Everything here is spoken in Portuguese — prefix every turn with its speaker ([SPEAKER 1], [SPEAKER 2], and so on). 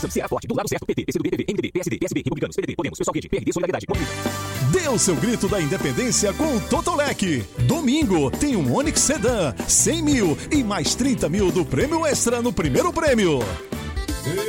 [SPEAKER 1] Ceará Forte, do lado certo, PT, PCdoB, PV, MDB, PSD, PSB, Republicanos, PDT, Podemos, Pessoal Rede, PRD, Solidariedade,
[SPEAKER 2] Dê o seu grito da independência com o Totolec. Domingo tem um Onix Sedan, 100 mil e mais 30 mil do prêmio extra no primeiro prêmio.